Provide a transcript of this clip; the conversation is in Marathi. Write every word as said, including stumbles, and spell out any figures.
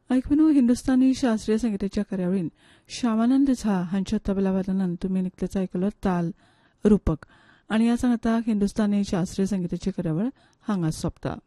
ऐकून हिंदुस्थानी शास्त्रीय संगीताच्या कार्यावळीन श्यामानंद झा हांच्या तबला वादनान तुमी निकतेच आयकलो ताल रूपक. आणि ह्या सांगताक हिंदुस्थानी शास्त्रीय संगीताची कार्यावळ हांगा सोंपता.